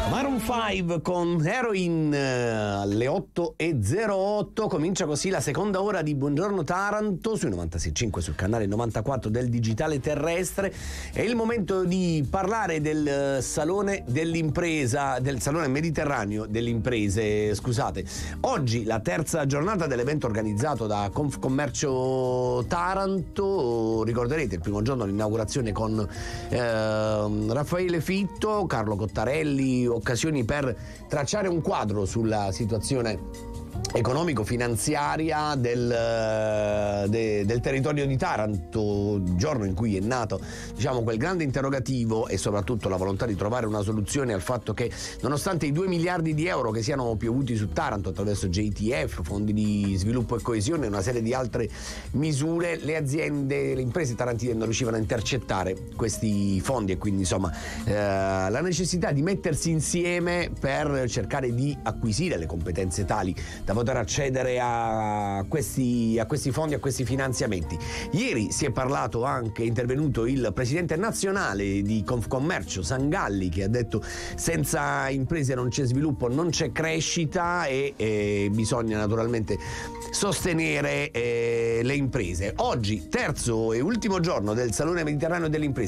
Maroon 5 con Heroin alle 8:08. Comincia così la seconda ora di Buongiorno Taranto sui 96.5, sul canale 94 del digitale terrestre. È il momento di parlare del Salone dell'Impresa, del Salone Mediterraneo delle Imprese, scusate. Oggi la terza giornata dell'evento organizzato da Confcommercio Taranto. Ricorderete il primo giorno l'inaugurazione con Raffaele Fitto, Carlo Cottarelli, occasioni per tracciare un quadro sulla situazione economico-finanziaria del territorio di Taranto, giorno in cui è nato, diciamo, quel grande interrogativo e soprattutto la volontà di trovare una soluzione al fatto che, nonostante i 2 miliardi di euro che siano piovuti su Taranto attraverso JTF, fondi di sviluppo e coesione e una serie di altre misure, le aziende, le imprese tarantine non riuscivano a intercettare questi fondi e quindi insomma la necessità di mettersi insieme per cercare di acquisire le competenze tali da poter accedere a questi fondi, a questi finanziamenti. Ieri si è parlato anche, è intervenuto il presidente nazionale di Confcommercio Sangalli, che ha detto: senza imprese non c'è sviluppo, non c'è crescita e bisogna naturalmente sostenere le imprese. Oggi, terzo e ultimo giorno del Salone Mediterraneo delle Imprese,